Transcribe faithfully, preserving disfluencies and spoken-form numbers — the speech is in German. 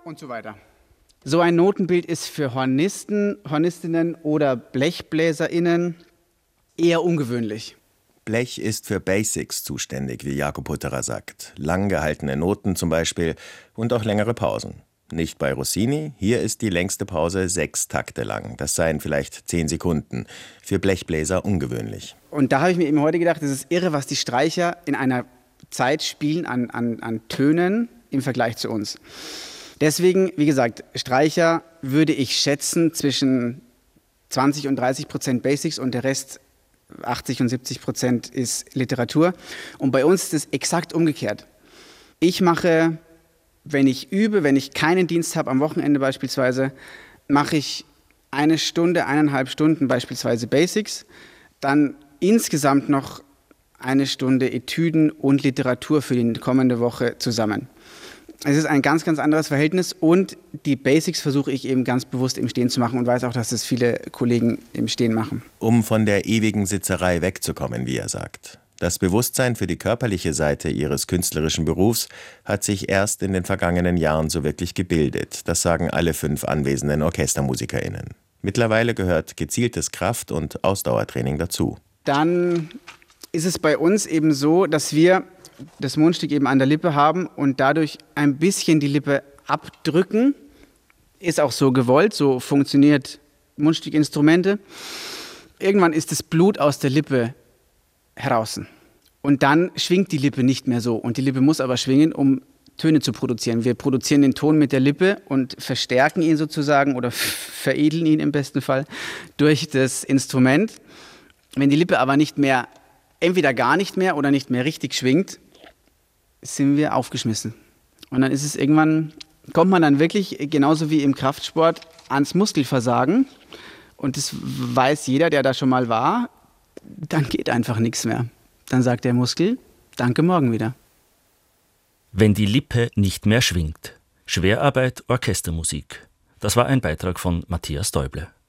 und so weiter. So ein Notenbild ist für Hornisten, Hornistinnen oder BlechbläserInnen eher ungewöhnlich. Blech ist für Basics zuständig, wie Jakob Hutterer sagt. Lang gehaltene Noten zum Beispiel und auch längere Pausen. Nicht bei Rossini, hier ist die längste Pause sechs Takte lang. Das seien vielleicht zehn Sekunden. Für Blechbläser ungewöhnlich. Und da habe ich mir eben heute gedacht, es ist irre, was die Streicher in einer Zeit spielen an, an, an Tönen im Vergleich zu uns. Deswegen, wie gesagt, Streicher würde ich schätzen zwischen zwanzig und dreißig Prozent Basics und der Rest achtzig und siebzig Prozent ist Literatur. Und bei uns ist es exakt umgekehrt. Ich mache, wenn ich übe, wenn ich keinen Dienst habe, am Wochenende beispielsweise, mache ich eine Stunde, eineinhalb Stunden beispielsweise Basics, dann insgesamt noch eine Stunde Etüden und Literatur für die kommende Woche zusammen. Es ist ein ganz, ganz anderes Verhältnis und die Basics versuche ich eben ganz bewusst im Stehen zu machen und weiß auch, dass das viele Kollegen im Stehen machen. Um von der ewigen Sitzerei wegzukommen, wie er sagt. Das Bewusstsein für die körperliche Seite ihres künstlerischen Berufs hat sich erst in den vergangenen Jahren so wirklich gebildet. Das sagen alle fünf anwesenden OrchestermusikerInnen. Mittlerweile gehört gezieltes Kraft- und Ausdauertraining dazu. Dann ist es bei uns eben so, dass wir das Mundstück eben an der Lippe haben und dadurch ein bisschen die Lippe abdrücken. Ist auch so gewollt, so funktioniert Mundstückinstrumente. Irgendwann ist das Blut aus der Lippe heraus. Und dann schwingt die Lippe nicht mehr so. Und die Lippe muss aber schwingen, um Töne zu produzieren. Wir produzieren den Ton mit der Lippe und verstärken ihn sozusagen oder veredeln ihn im besten Fall durch das Instrument. Wenn die Lippe aber nicht mehr, entweder gar nicht mehr oder nicht mehr richtig schwingt, sind wir aufgeschmissen. Und dann ist es irgendwann, kommt man dann wirklich, genauso wie im Kraftsport, ans Muskelversagen. Und das weiß jeder, der da schon mal war, dann geht einfach nichts mehr. Dann sagt der Muskel, danke, morgen wieder. Wenn die Lippe nicht mehr schwingt. Schwerarbeit, Orchestermusik. Das war ein Beitrag von Matthias Däuble.